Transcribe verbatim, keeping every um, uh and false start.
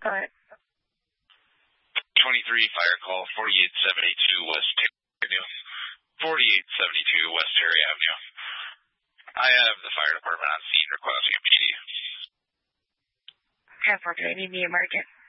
Go ahead. twenty-three, fire call, forty-eight seventy-two West Terry Avenue. forty-eight seventy-two West Terry Avenue. I have the fire department on scene requesting immediate. ten four three, need the emergent.